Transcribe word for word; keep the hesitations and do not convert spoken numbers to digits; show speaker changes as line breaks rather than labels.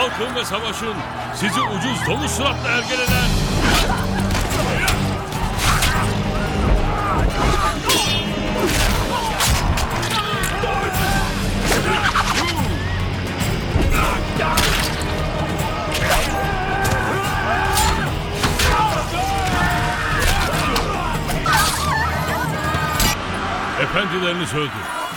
Kalkın ve savaşın. Sizi ucuz domuz suratlı ergeleler. Efendileriniz öldü.